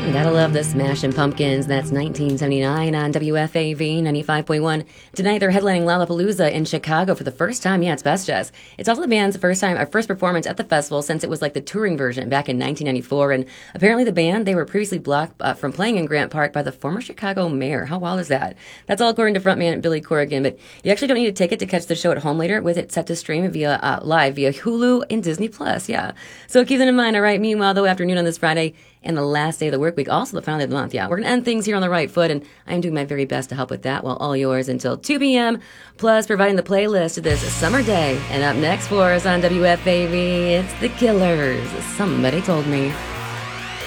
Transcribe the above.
Gotta love the Smashing Pumpkins. That's 1979 on WFAV 95.1. Tonight they're headlining Lollapalooza in Chicago for the first time. Yeah, it's Best Jazz. It's also the band's first performance at the festival since it was like the touring version back in 1994. And apparently the band, they were previously blocked from playing in Grant Park by the former Chicago mayor. How wild is that? That's all according to frontman Billy Corrigan. But you actually don't need a ticket to catch the show at home later, with it set to stream via live via Hulu and Disney Plus. Yeah. So keep that in mind. All right. Meanwhile, though, afternoon on this Friday, and the last day of the work week, also the final day of the month. Yeah, we're going to end things here on the right foot, and I am doing my very best to help with that. Well, all yours until 2 p.m., plus providing the playlist to this summer day. And up next for us on WFAV, it's The Killers. Somebody told me.